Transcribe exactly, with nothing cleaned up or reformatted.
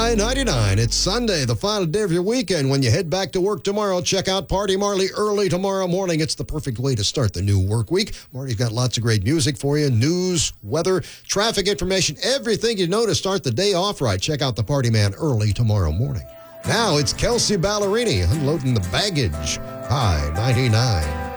Hi ninety-nine. It's Sunday, the final day of your weekend. When you head back to work tomorrow, check out Party Marley early tomorrow morning. It's the perfect way to start the new work week. Marty's got lots of great music for you, news, weather, traffic information, everything you know to start the day off right. Check out the Party Man early tomorrow morning. Now it's Kelsey Ballerini unloading the baggage. Hi ninety-nine.